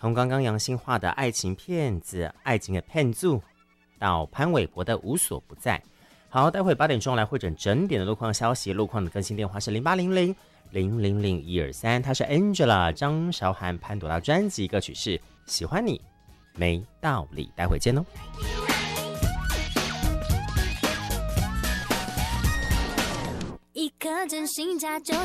从刚刚杨心画的爱情骗子、爱情的骗子，到潘玮柏的无所不在。好，待会8点钟来会诊整点的路况消息，路况的更新电话是0800-000-123，他是 Angela 张韶涵潘朵拉专辑歌曲是喜欢你没道理，待会见哦。 一颗真心假就